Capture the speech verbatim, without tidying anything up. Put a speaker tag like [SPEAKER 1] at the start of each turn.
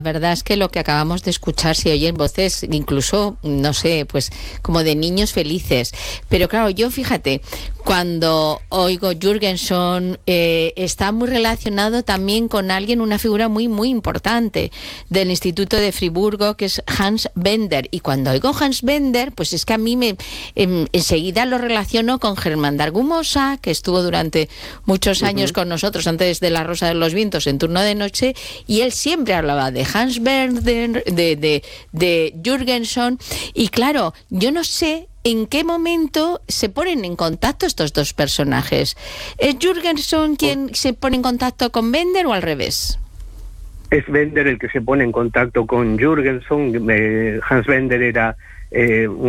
[SPEAKER 1] La verdad es que lo que acabamos de escuchar se oyen voces, incluso, no sé, pues como de niños felices. Pero claro, yo fíjate, cuando oigo Jürgenson, eh, está muy relacionado también con alguien, una figura muy, muy importante del Instituto de Friburgo, que es Hans Bender. Y cuando oigo Hans Bender, pues es que a mí me en, enseguida lo relaciono con Germán Dargumosa, que estuvo durante muchos años uh-huh. con nosotros antes de La Rosa de los Vientos en turno de noche, y él siempre hablaba de Hans Bender, de, de, de Jürgenson, y claro, yo no sé en qué momento se ponen en contacto estos dos personajes. ¿Es Jürgenson quien se pone en contacto con Bender o al revés?
[SPEAKER 2] Es Bender el que se pone en contacto con Jürgenson. eh, Hans Bender era eh, un